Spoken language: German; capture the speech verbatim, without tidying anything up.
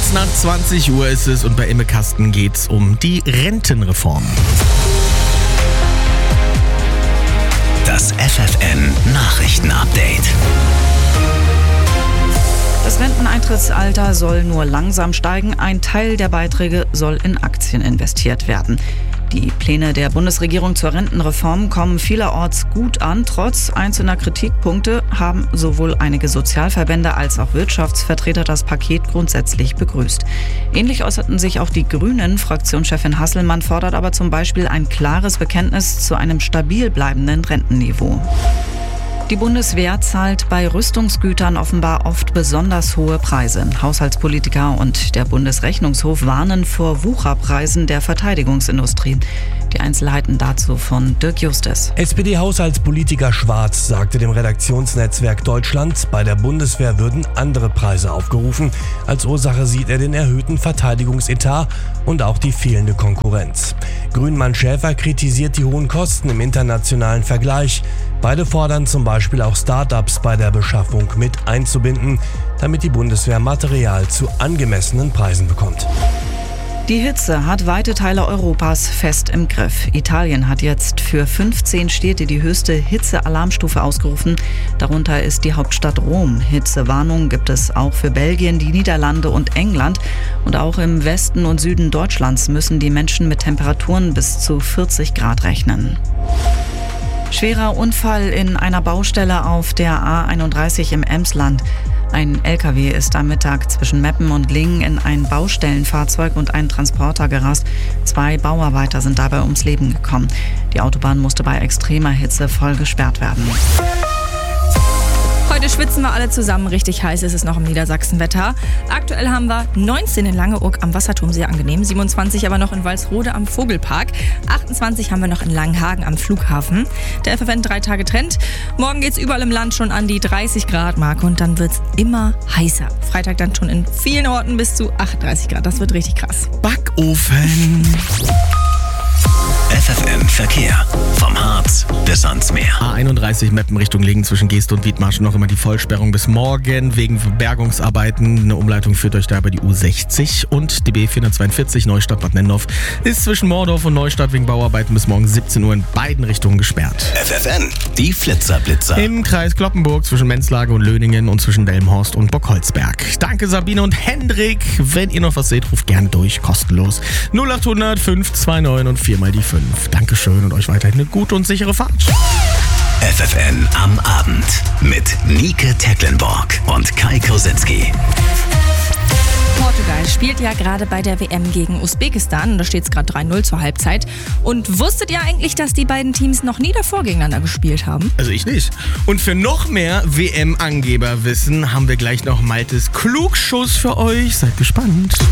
Kurz nach zwanzig Uhr ist es und bei Imme Kasten geht's um die Rentenreform. Das F F N Nachrichtenupdate. Das Renteneintrittsalter soll nur langsam steigen. Ein Teil der Beiträge soll in Aktien investiert werden. Die Pläne der Bundesregierung zur Rentenreform kommen vielerorts gut an. Trotz einzelner Kritikpunkte haben sowohl einige Sozialverbände als auch Wirtschaftsvertreter das Paket grundsätzlich begrüßt. Ähnlich äußerten sich auch die Grünen. Fraktionschefin Hasselmann fordert aber zum Beispiel ein klares Bekenntnis zu einem stabil bleibenden Rentenniveau. Die Bundeswehr zahlt bei Rüstungsgütern offenbar oft besonders hohe Preise. Haushaltspolitiker und der Bundesrechnungshof warnen vor Wucherpreisen der Verteidigungsindustrie. Die Einzelheiten dazu von Dirk Justus. S P D-Haushaltspolitiker Schwarz sagte dem Redaktionsnetzwerk Deutschland, bei der Bundeswehr würden andere Preise aufgerufen. Als Ursache sieht er den erhöhten Verteidigungsetat und auch die fehlende Konkurrenz. Grünmann Schäfer kritisiert die hohen Kosten im internationalen Vergleich. Beide fordern zum Beispiel auch Start-ups bei der Beschaffung mit einzubinden, damit die Bundeswehr Material zu angemessenen Preisen bekommt. Die Hitze hat weite Teile Europas fest im Griff. Italien hat jetzt für fünfzehn Städte die höchste Hitzealarmstufe ausgerufen. Darunter ist die Hauptstadt Rom. Hitzewarnungen gibt es auch für Belgien, die Niederlande und England. Und auch im Westen und Süden Deutschlands müssen die Menschen mit Temperaturen bis zu vierzig Grad rechnen. Schwerer Unfall in einer Baustelle auf der A einunddreißig im Emsland. Ein L K W ist am Mittag zwischen Meppen und Lingen in ein Baustellenfahrzeug und einen Transporter gerast. Zwei Bauarbeiter sind dabei ums Leben gekommen. Die Autobahn musste bei extremer Hitze voll gesperrt werden. Heute schwitzen wir alle zusammen. Richtig heiß ist es noch im Niedersachsenwetter. Aktuell haben wir neunzehn in Langeoog am Wasserturm, sehr angenehm. siebenundzwanzig aber noch in Walsrode am Vogelpark. achtundzwanzig haben wir noch in Langenhagen am Flughafen. Der F F N drei Tage Trend. Morgen geht es überall im Land schon an die dreißig Grad Marke und dann wird es immer heißer. Freitag dann schon in vielen Orten bis zu achtunddreißig Grad. Das wird richtig krass. Backofen. F F N Verkehr. Vom Harz bis ans Meer. A einunddreißig Meppen Richtung Lingen zwischen Geest und Wiedmarschen noch immer die Vollsperrung bis morgen wegen Bergungsarbeiten. Eine Umleitung führt euch da über die U sechzig und die B vierhundertzweiundvierzig Neustadt Bad Nennendorf ist zwischen Mordorf und Neustadt wegen Bauarbeiten bis morgen siebzehn Uhr in beiden Richtungen gesperrt. F F N, die Flitzerblitzer. Im Kreis Kloppenburg zwischen Menzlage und Löningen und zwischen Delmenhorst und Bockholzberg. Danke Sabine und Hendrik. Wenn ihr noch was seht, ruft gern durch, kostenlos. null achthundert fünf zwei neun und viermal die fünf. Dankeschön und euch weiterhin eine gute und sichere Fahrt. F F N am Abend mit Nike Tecklenburg und Kai Kosetzky. Portugal spielt ja gerade bei der W M gegen Usbekistan. Da steht es gerade drei null zur Halbzeit. Und wusstet ihr eigentlich, dass die beiden Teams noch nie davor gegeneinander gespielt haben? Also ich nicht. Und für noch mehr W M-Angeberwissen haben wir gleich noch Maltes Klugschuss für euch. Seid gespannt.